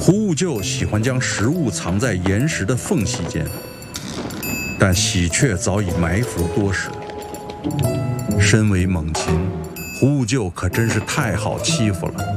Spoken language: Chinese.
胡兀臼喜欢将食物藏在岩石的缝隙间，但喜鹊早已埋伏多时。身为猛禽，胡兀臼可真是太好欺负了。